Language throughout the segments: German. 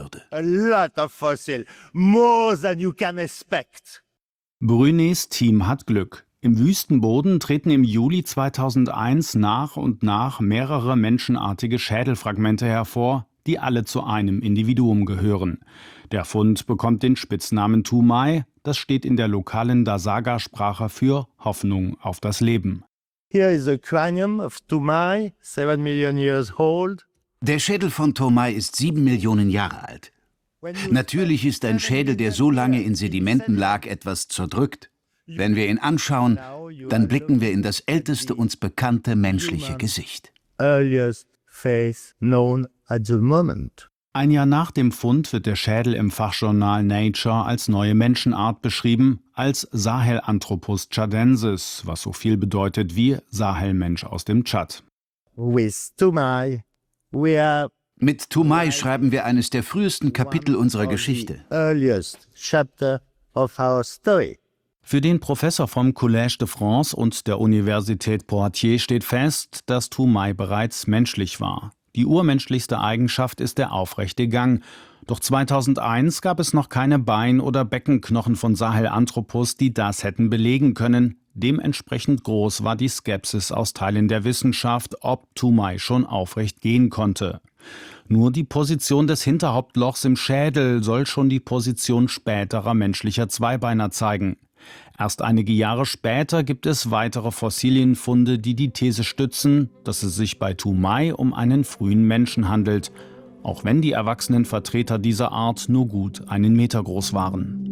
würde. A lot of fossil, more than you can expect. Brunés Team hat Glück. Im Wüstenboden treten im Juli 2001 nach und nach mehrere menschenartige Schädelfragmente hervor, die alle zu einem Individuum gehören. Der Fund bekommt den Spitznamen Tumai, das steht in der lokalen Dasaga-Sprache für Hoffnung auf das Leben. Here is the cranium of Tumai, 7 million years old. Der Schädel von Tumai ist 7 Millionen Jahre alt. Natürlich ist ein Schädel, der so lange in Sedimenten lag, etwas zerdrückt. Wenn wir ihn anschauen, dann blicken wir in das älteste uns bekannte menschliche Gesicht. Earliest face known at the moment. Ein Jahr nach dem Fund wird der Schädel im Fachjournal Nature als neue Menschenart beschrieben, als Sahelanthropus tschadensis, was so viel bedeutet wie Sahelmensch aus dem Tschad. With Tumai, we are Mit Tumai schreiben wir eines der frühesten Kapitel unserer Geschichte. earliest chapter of our story. Für den Professor vom Collège de France und der Universität Poitiers steht fest, dass Tumai bereits menschlich war. Die urmenschlichste Eigenschaft ist der aufrechte Gang. Doch 2001 gab es noch keine Bein- oder Beckenknochen von Sahelanthropus, die das hätten belegen können. Dementsprechend groß war die Skepsis aus Teilen der Wissenschaft, ob Tumai schon aufrecht gehen konnte. Nur die Position des Hinterhauptlochs im Schädel soll schon die Position späterer menschlicher Zweibeiner zeigen. Erst einige Jahre später gibt es weitere Fossilienfunde, die die These stützen, dass es sich bei Tumai um einen frühen Menschen handelt, auch wenn die erwachsenen Vertreter dieser Art nur gut einen Meter groß waren.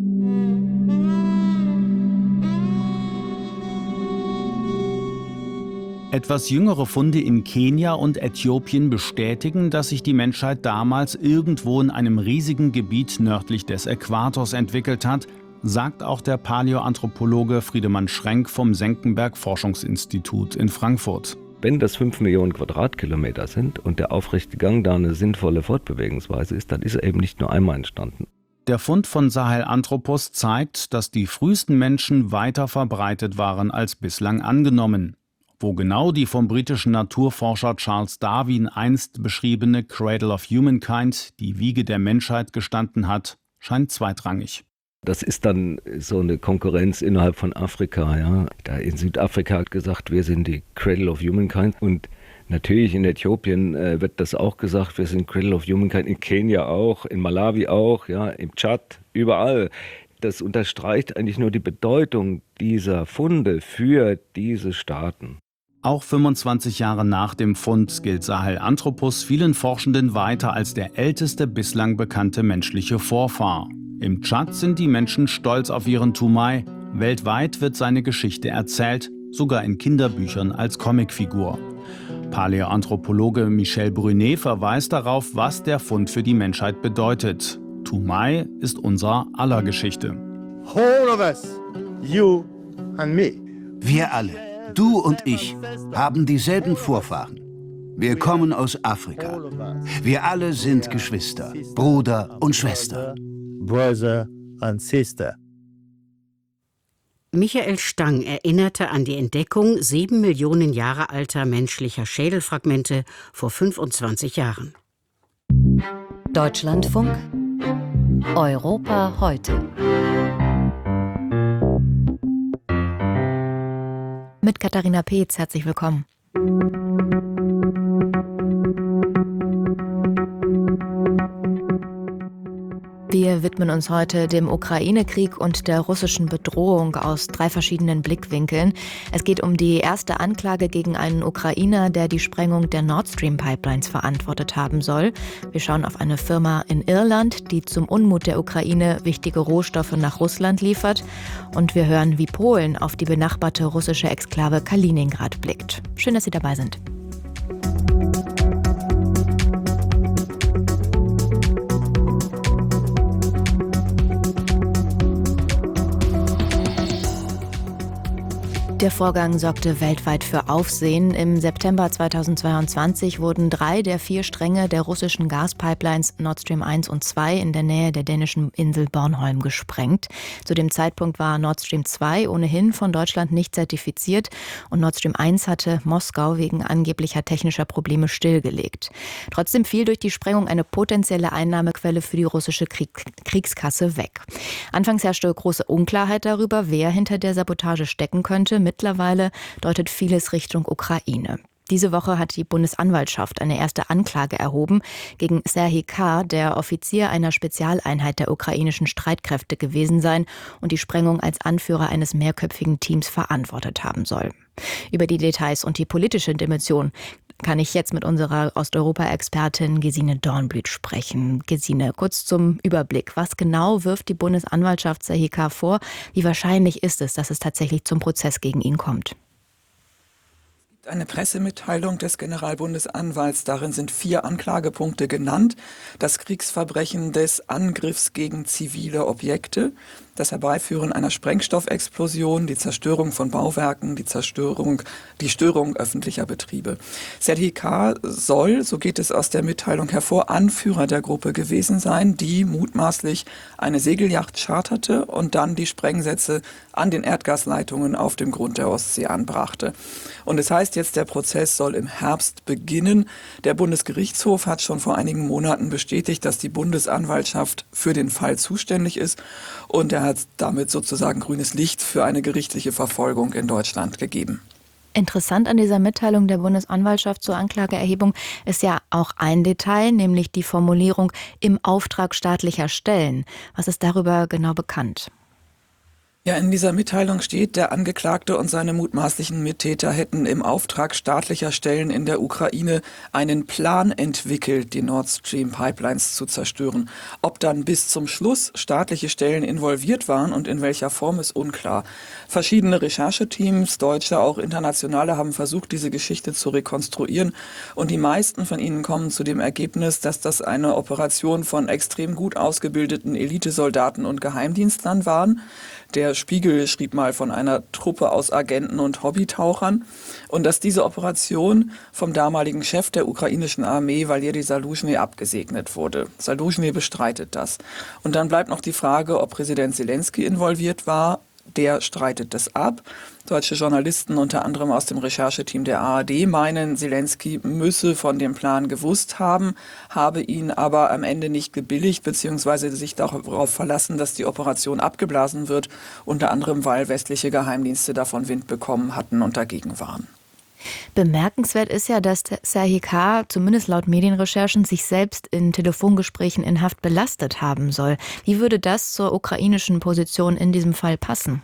Etwas jüngere Funde in Kenia und Äthiopien bestätigen, dass sich die Menschheit damals irgendwo in einem riesigen Gebiet nördlich des Äquators entwickelt hat, sagt auch der Paläoanthropologe Friedemann Schrenk vom Senckenberg-Forschungsinstitut in Frankfurt. Wenn das 5 Millionen Quadratkilometer sind und der aufrechte Gang da eine sinnvolle Fortbewegungsweise ist, dann ist er eben nicht nur einmal entstanden. Der Fund von Sahelanthropus zeigt, dass die frühesten Menschen weiter verbreitet waren als bislang angenommen. Wo genau die vom britischen Naturforscher Charles Darwin einst beschriebene Cradle of Humankind, die Wiege der Menschheit, gestanden hat, scheint zweitrangig. Das ist dann so eine Konkurrenz innerhalb von Afrika. Ja. Da in Südafrika hat gesagt, wir sind die Cradle of Humankind. Und natürlich in Äthiopien wird das auch gesagt, wir sind Cradle of Humankind. In Kenia auch, in Malawi auch, ja, im Tschad, überall. Das unterstreicht eigentlich nur die Bedeutung dieser Funde für diese Staaten. Auch 25 Jahre nach dem Fund gilt Sahelanthropus vielen Forschenden weiter als der älteste bislang bekannte menschliche Vorfahr. Im Tschad sind die Menschen stolz auf ihren Tumai. Weltweit wird seine Geschichte erzählt, sogar in Kinderbüchern als Comicfigur. Paläoanthropologe Michel Brunet verweist darauf, was der Fund für die Menschheit bedeutet. Tumai ist unser aller Geschichte. All of us, you and me. Wir alle, du und ich, haben dieselben Vorfahren. Wir kommen aus Afrika. Wir alle sind Geschwister, Bruder und Schwester. Brother and sister. Michael Stang erinnerte an die Entdeckung 7 Millionen Jahre alter menschlicher Schädelfragmente vor 25 Jahren. Deutschlandfunk Europa heute. Mit Katharina Peetz, herzlich willkommen. Wir widmen uns heute dem Ukraine-Krieg und der russischen Bedrohung aus 3 verschiedenen Blickwinkeln. Es geht um die erste Anklage gegen einen Ukrainer, der die Sprengung der Nord Stream Pipelines verantwortet haben soll. Wir schauen auf eine Firma in Irland, die zum Unmut der Ukraine wichtige Rohstoffe nach Russland liefert. Und wir hören, wie Polen auf die benachbarte russische Exklave Kaliningrad blickt. Schön, dass Sie dabei sind. Der Vorgang sorgte weltweit für Aufsehen. Im September 2022 wurden 3 der 4 Stränge der russischen Gaspipelines Nord Stream 1 und 2 in der Nähe der dänischen Insel Bornholm gesprengt. Zu dem Zeitpunkt war Nord Stream 2 ohnehin von Deutschland nicht zertifiziert und Nord Stream 1 hatte Moskau wegen angeblicher technischer Probleme stillgelegt. Trotzdem fiel durch die Sprengung eine potenzielle Einnahmequelle für die russische Kriegskasse weg. Anfangs herrschte große Unklarheit darüber, wer hinter der Sabotage stecken könnte. Mittlerweile deutet vieles Richtung Ukraine. Diese Woche hat die Bundesanwaltschaft eine erste Anklage erhoben gegen Serhij K., der Offizier einer Spezialeinheit der ukrainischen Streitkräfte gewesen sein und die Sprengung als Anführer eines mehrköpfigen Teams verantwortet haben soll. Über die Details und die politische Dimension kann ich jetzt mit unserer Osteuropa-Expertin Gesine Dornblüt sprechen. Gesine, kurz zum Überblick. Was genau wirft die Bundesanwaltschaft Serhij K. vor? Wie wahrscheinlich ist es, dass es tatsächlich zum Prozess gegen ihn kommt? Eine Pressemitteilung des Generalbundesanwalts. Darin sind 4 Anklagepunkte genannt. Das Kriegsverbrechen des Angriffs gegen zivile Objekte, das Herbeiführen einer Sprengstoffexplosion, die Zerstörung von Bauwerken, die Störung öffentlicher Betriebe. Serhij K. soll, so geht es aus der Mitteilung hervor, Anführer der Gruppe gewesen sein, die mutmaßlich eine Segelyacht charterte und dann die Sprengsätze an den Erdgasleitungen auf dem Grund der Ostsee anbrachte. Und es heißt jetzt, der Prozess soll im Herbst beginnen. Der Bundesgerichtshof hat schon vor einigen Monaten bestätigt, dass die Bundesanwaltschaft für den Fall zuständig ist. Und er hat damit sozusagen grünes Licht für eine gerichtliche Verfolgung in Deutschland gegeben. Interessant an dieser Mitteilung der Bundesanwaltschaft zur Anklageerhebung ist ja auch ein Detail, nämlich die Formulierung im Auftrag staatlicher Stellen. Was ist darüber genau bekannt? Ja, in dieser Mitteilung steht, der Angeklagte und seine mutmaßlichen Mittäter hätten im Auftrag staatlicher Stellen in der Ukraine einen Plan entwickelt, die Nord Stream Pipelines zu zerstören. Ob dann bis zum Schluss staatliche Stellen involviert waren und in welcher Form, ist unklar. Verschiedene Rechercheteams, deutsche, auch internationale, haben versucht, diese Geschichte zu rekonstruieren. Und die meisten von ihnen kommen zu dem Ergebnis, dass das eine Operation von extrem gut ausgebildeten Elitesoldaten und Geheimdienstlern waren. Der Spiegel schrieb mal von einer Truppe aus Agenten und Hobbytauchern und dass diese Operation vom damaligen Chef der ukrainischen Armee, Valeri Zaluzhny, abgesegnet wurde. Zaluzhny bestreitet das. Und dann bleibt noch die Frage, ob Präsident Zelensky involviert war. Der streitet das ab. Deutsche Journalisten, unter anderem aus dem Rechercheteam der ARD, meinen, Zelensky müsse von dem Plan gewusst haben, habe ihn aber am Ende nicht gebilligt bzw. sich darauf verlassen, dass die Operation abgeblasen wird, unter anderem, weil westliche Geheimdienste davon Wind bekommen hatten und dagegen waren. Bemerkenswert ist ja, dass Serhij K. zumindest laut Medienrecherchen sich selbst in Telefongesprächen in Haft belastet haben soll. Wie würde das zur ukrainischen Position in diesem Fall passen?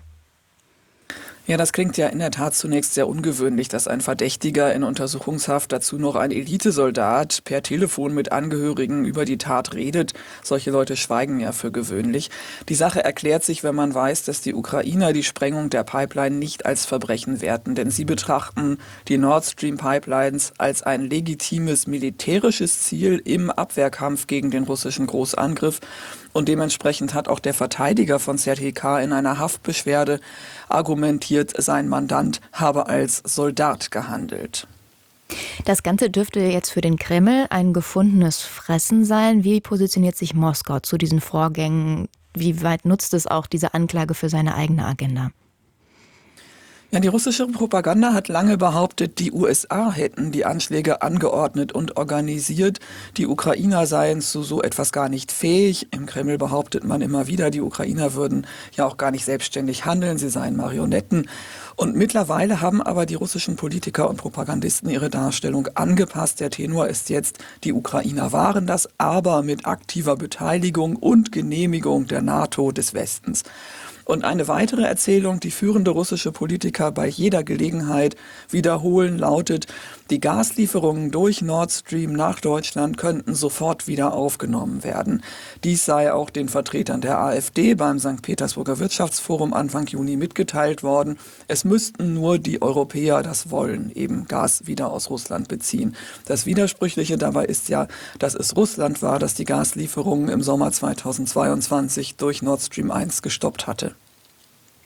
Ja, das klingt ja in der Tat zunächst sehr ungewöhnlich, dass ein Verdächtiger in Untersuchungshaft, dazu noch ein Elitesoldat, per Telefon mit Angehörigen über die Tat redet. Solche Leute schweigen ja für gewöhnlich. Die Sache erklärt sich, wenn man weiß, dass die Ukrainer die Sprengung der Pipeline nicht als Verbrechen werten, denn sie betrachten die Nord Stream Pipelines als ein legitimes militärisches Ziel im Abwehrkampf gegen den russischen Großangriff. Und dementsprechend hat auch der Verteidiger von Serhij K. in einer Haftbeschwerde argumentiert, sein Mandant habe als Soldat gehandelt. Das Ganze dürfte jetzt für den Kreml ein gefundenes Fressen sein. Wie positioniert sich Moskau zu diesen Vorgängen? Wie weit nutzt es auch diese Anklage für seine eigene Agenda? Ja, die russische Propaganda hat lange behauptet, die USA hätten die Anschläge angeordnet und organisiert. Die Ukrainer seien zu so etwas gar nicht fähig. Im Kreml behauptet man immer wieder, die Ukrainer würden ja auch gar nicht selbstständig handeln, sie seien Marionetten. Und mittlerweile haben aber die russischen Politiker und Propagandisten ihre Darstellung angepasst. Der Tenor ist jetzt, die Ukrainer waren das, aber mit aktiver Beteiligung und Genehmigung der NATO des Westens. Und eine weitere Erzählung, die führende russische Politiker bei jeder Gelegenheit wiederholen, lautet, die Gaslieferungen durch Nord Stream nach Deutschland könnten sofort wieder aufgenommen werden. Dies sei auch den Vertretern der AfD beim St. Petersburger Wirtschaftsforum Anfang Juni mitgeteilt worden. Es müssten nur die Europäer das wollen, eben Gas wieder aus Russland beziehen. Das Widersprüchliche dabei ist ja, dass es Russland war, das die Gaslieferungen im Sommer 2022 durch Nord Stream 1 gestoppt hatte.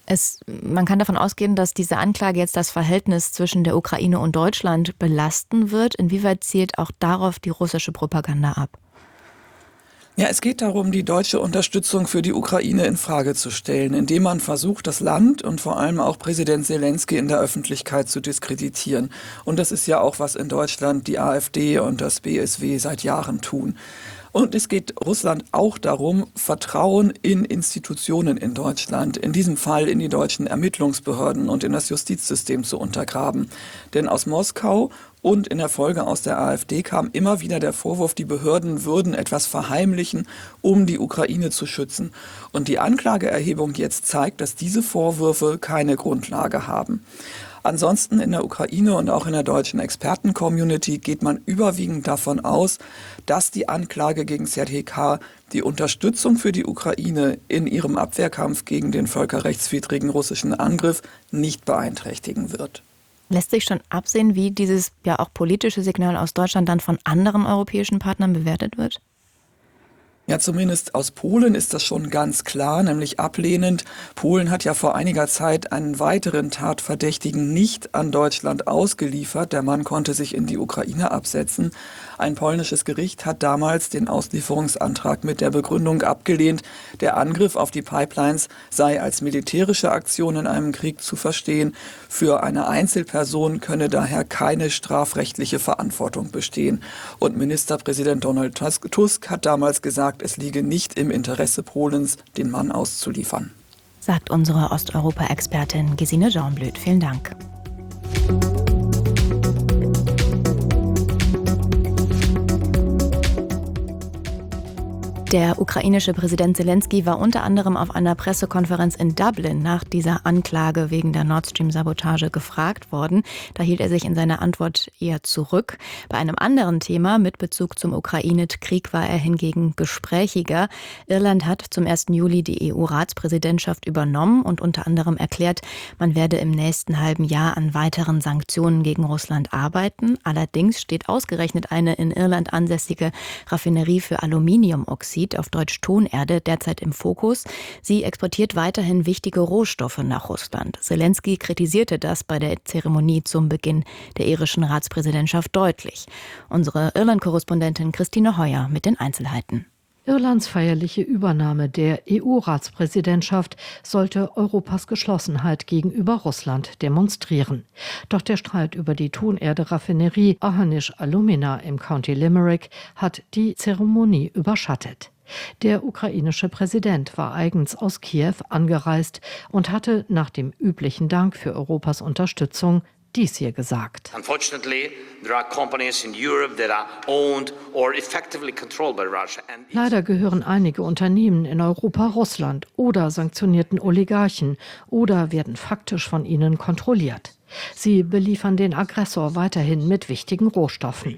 Man kann davon ausgehen, dass diese Anklage jetzt das Verhältnis zwischen der Ukraine und Deutschland belasten wird. Inwieweit zielt auch darauf die russische Propaganda ab? Ja, es geht darum, die deutsche Unterstützung für die Ukraine in Frage zu stellen, indem man versucht, das Land und vor allem auch Präsident Selenskyj in der Öffentlichkeit zu diskreditieren. Und das ist ja auch, was in Deutschland die AfD und das BSW seit Jahren tun. Und es geht Russland auch darum, Vertrauen in Institutionen in Deutschland, in diesem Fall in die deutschen Ermittlungsbehörden und in das Justizsystem zu untergraben. Denn aus Moskau und in der Folge aus der AfD kam immer wieder der Vorwurf, die Behörden würden etwas verheimlichen, um die Ukraine zu schützen. Und die Anklageerhebung jetzt zeigt, dass diese Vorwürfe keine Grundlage haben. Ansonsten in der Ukraine und auch in der deutschen Experten-Community geht man überwiegend davon aus, dass die Anklage gegen Serhij K. die Unterstützung für die Ukraine in ihrem Abwehrkampf gegen den völkerrechtswidrigen russischen Angriff nicht beeinträchtigen wird. Lässt sich schon absehen, wie dieses ja auch politische Signal aus Deutschland dann von anderen europäischen Partnern bewertet wird? Ja, zumindest aus Polen ist das schon ganz klar, nämlich ablehnend. Polen hat ja vor einiger Zeit einen weiteren Tatverdächtigen nicht an Deutschland ausgeliefert. Der Mann konnte sich in die Ukraine absetzen. Ein polnisches Gericht hat damals den Auslieferungsantrag mit der Begründung abgelehnt, der Angriff auf die Pipelines sei als militärische Aktion in einem Krieg zu verstehen. Für eine Einzelperson könne daher keine strafrechtliche Verantwortung bestehen. Und Ministerpräsident Donald Tusk hat damals gesagt, es liege nicht im Interesse Polens, den Mann auszuliefern. Sagt unsere Osteuropa-Expertin Gesine Jornbluth. Vielen Dank. Der ukrainische Präsident Selenskyj war unter anderem auf einer Pressekonferenz in Dublin nach dieser Anklage wegen der Nord Stream-Sabotage gefragt worden. Da hielt er sich in seiner Antwort eher zurück. Bei einem anderen Thema mit Bezug zum Ukraine-Krieg war er hingegen gesprächiger. Irland hat zum 1. Juli die EU-Ratspräsidentschaft übernommen und unter anderem erklärt, man werde im nächsten halben Jahr an weiteren Sanktionen gegen Russland arbeiten. Allerdings steht ausgerechnet eine in Irland ansässige Raffinerie für Aluminiumoxid, auf Deutsch Tonerde, derzeit im Fokus. Sie exportiert weiterhin wichtige Rohstoffe nach Russland. Selenskyj kritisierte das bei der Zeremonie zum Beginn der irischen Ratspräsidentschaft deutlich. Unsere Irland-Korrespondentin Christine Heuer mit den Einzelheiten. Irlands feierliche Übernahme der EU-Ratspräsidentschaft sollte Europas Geschlossenheit gegenüber Russland demonstrieren. Doch der Streit über die Tonerde-Raffinerie Ahanish Alumina im County Limerick hat die Zeremonie überschattet. Der ukrainische Präsident war eigens aus Kiew angereist und hatte nach dem üblichen Dank für Europas Unterstützung dies hier gesagt. Leider gehören einige Unternehmen in Europa Russland oder sanktionierten Oligarchen oder werden faktisch von ihnen kontrolliert. Sie beliefern den Aggressor weiterhin mit wichtigen Rohstoffen.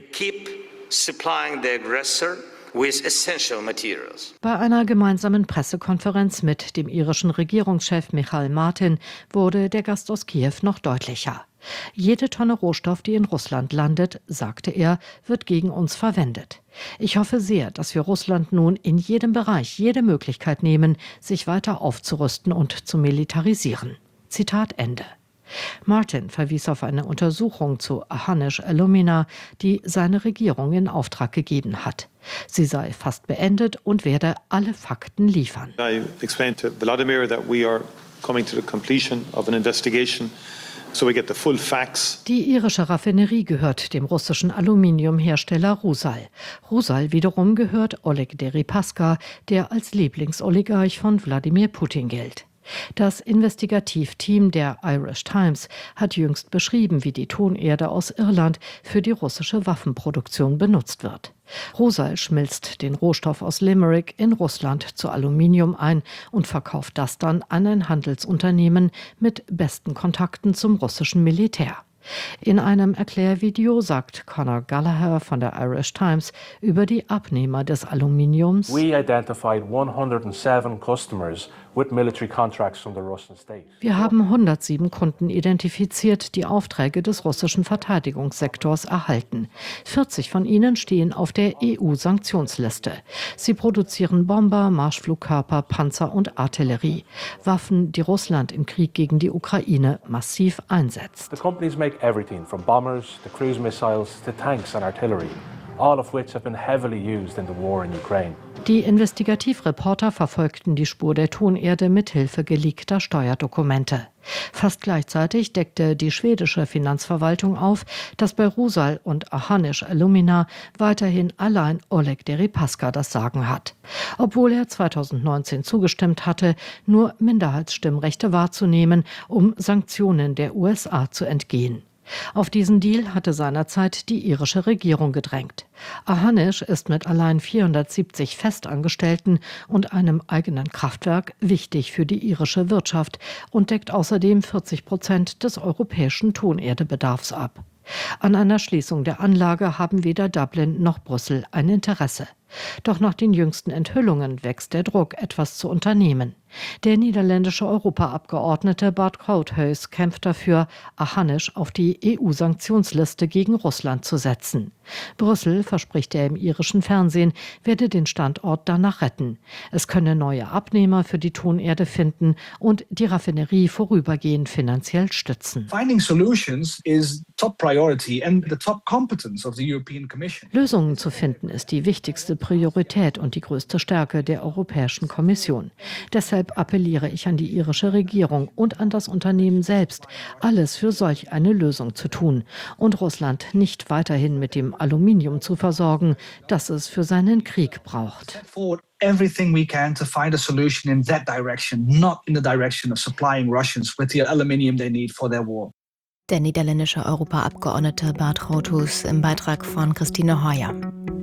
Bei einer gemeinsamen Pressekonferenz mit dem irischen Regierungschef Michael Martin wurde der Gast aus Kiew noch deutlicher. Jede Tonne Rohstoff, die in Russland landet, sagte er, wird gegen uns verwendet. Ich hoffe sehr, dass wir Russland nun in jedem Bereich jede Möglichkeit nehmen, sich weiter aufzurüsten und zu militarisieren. Zitat Ende. Martin verwies auf eine Untersuchung zu Ahanish Alumina, die seine Regierung in Auftrag gegeben hat. Sie sei fast beendet und werde alle Fakten liefern. I explained to Vladimir that we are coming to the completion of an investigation. So we get the full facts. Die irische Raffinerie gehört dem russischen Aluminiumhersteller Rusal. Rusal wiederum gehört Oleg Deripaska, der als Lieblingsoligarch von Wladimir Putin gilt. Das Investigativteam der Irish Times hat jüngst beschrieben, wie die Tonerde aus Irland für die russische Waffenproduktion benutzt wird. Rusal schmilzt den Rohstoff aus Limerick in Russland zu Aluminium ein und verkauft das dann an ein Handelsunternehmen mit besten Kontakten zum russischen Militär. In einem Erklärvideo sagt Conor Gallagher von der Irish Times über die Abnehmer des Aluminiums: We identified 107 customers with military contracts from the Russian state. Wir haben 107 Kunden identifiziert, die Aufträge des russischen Verteidigungssektors erhalten. 40 von ihnen stehen auf der EU-Sanktionsliste. Sie produzieren Bomber, Marschflugkörper, Panzer und Artillerie. Waffen, die Russland im Krieg gegen die Ukraine massiv einsetzt. The companies make everything from bombers to cruise missiles to tanks and artillery, all of which have been heavily used in the war in Ukraine. Die Investigativreporter verfolgten die Spur der Tonerde mithilfe geleakter Steuerdokumente. Fast gleichzeitig deckte die schwedische Finanzverwaltung auf, dass bei Rusal und Ahanish Alumina weiterhin allein Oleg Deripaska das Sagen hat. Obwohl er 2019 zugestimmt hatte, nur Minderheitsstimmrechte wahrzunehmen, um Sanktionen der USA zu entgehen. Auf diesen Deal hatte seinerzeit die irische Regierung gedrängt. Ahanish ist mit allein 470 Festangestellten und einem eigenen Kraftwerk wichtig für die irische Wirtschaft und deckt außerdem 40% des europäischen Tonerdebedarfs ab. An einer Schließung der Anlage haben weder Dublin noch Brüssel ein Interesse. Doch nach den jüngsten Enthüllungen wächst der Druck, etwas zu unternehmen. Der niederländische Europaabgeordnete Bart Koolthuis kämpft dafür, Ahanish auf die EU-Sanktionsliste gegen Russland zu setzen. Brüssel, verspricht er im irischen Fernsehen, werde den Standort danach retten. Es könne neue Abnehmer für die Tonerde finden und die Raffinerie vorübergehend finanziell stützen. Finding solutions is top priority and the top competence of the European Commission. Lösungen zu finden ist die wichtigste Priorität und die größte Stärke der Europäischen Kommission. Deshalb appelliere ich an die irische Regierung und an das Unternehmen selbst, alles für solch eine Lösung zu tun und Russland nicht weiterhin mit dem Aluminium zu versorgen, das es für seinen Krieg braucht. Everything we can to find a solution in that direction, not in the direction of supplying Russians with the aluminium they need for their war. Der niederländische Europaabgeordnete Bart Koolthuis im Beitrag von Christine Heuer.